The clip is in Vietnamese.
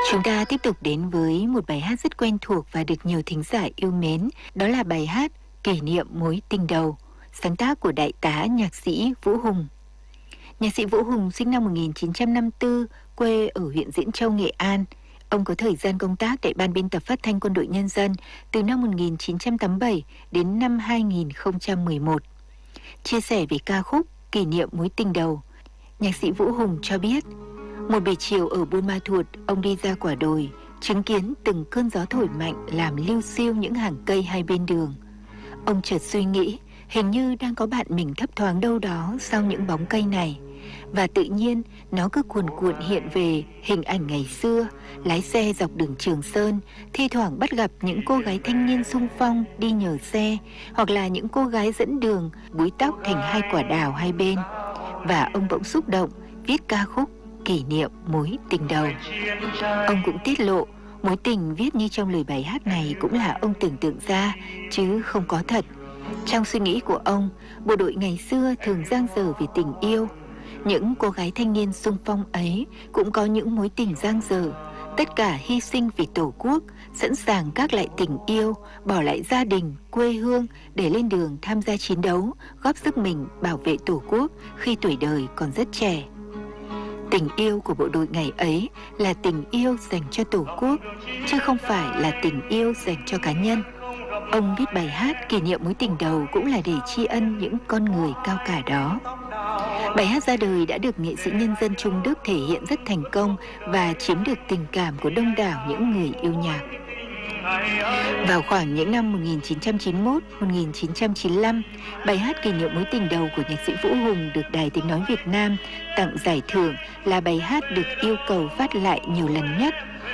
Chúng ta tiếp tục đến với một bài hát rất quen thuộc và được nhiều thính giả yêu mến, đó là bài hát Kỷ niệm mối tình đầu, sáng tác của đại tá nhạc sĩ Vũ Hùng. Nhạc sĩ Vũ Hùng sinh năm 1954, quê ở huyện Diễn Châu, Nghệ An. Ông có thời gian công tác tại Ban biên tập Phát thanh Quân đội Nhân dân từ năm 1987 đến năm 2011. Chia sẻ về ca khúc Kỷ niệm mối tình đầu, nhạc sĩ Vũ Hùng cho biết, một buổi chiều ở Buôn Ma Thuột, ông đi ra quả đồi, chứng kiến từng cơn gió thổi mạnh làm liu xiu những hàng cây hai bên đường. Ông chợt suy nghĩ, hình như đang có bạn mình thấp thoáng đâu đó sau những bóng cây này. Và tự nhiên, nó cứ cuồn cuộn hiện về hình ảnh ngày xưa, lái xe dọc đường Trường Sơn, thi thoảng bắt gặp những cô gái thanh niên xung phong đi nhờ xe, hoặc là những cô gái dẫn đường búi tóc thành hai quả đào hai bên. Và ông bỗng xúc động, viết ca khúc Kỷ niệm mối tình đầu. Ông cũng tiết lộ, mối tình viết như trong lời bài hát này cũng là ông tưởng tượng ra, chứ không có thật. Trong suy nghĩ của ông, bộ đội ngày xưa thường dang dở về tình yêu. Những cô gái thanh niên xung phong ấy cũng có những mối tình dang dở, tất cả hy sinh vì Tổ quốc, sẵn sàng gác lại tình yêu, bỏ lại gia đình, quê hương để lên đường tham gia chiến đấu, góp sức mình bảo vệ Tổ quốc khi tuổi đời còn rất trẻ. Tình yêu của bộ đội ngày ấy là tình yêu dành cho Tổ quốc, chứ không phải là tình yêu dành cho cá nhân. Ông viết bài hát Kỷ niệm mối tình đầu cũng là để tri ân những con người cao cả đó. Bài hát ra đời đã được nghệ sĩ nhân dân Trung Đức thể hiện rất thành công và chiếm được tình cảm của đông đảo những người yêu nhạc. Vào khoảng những năm 1991-1995, bài hát Kỷ niệm mối tình đầu của nhạc sĩ Vũ Hùng được Đài Tiếng nói Việt Nam tặng giải thưởng là bài hát được yêu cầu phát lại nhiều lần nhất.